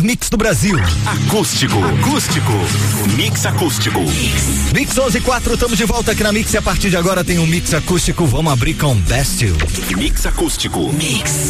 Mix do Brasil. Acústico. Mix acústico. Mix 11:04, estamos de volta aqui na Mix e a partir de agora tem um Mix acústico. Vamos abrir com Best You. Mix acústico. Mix.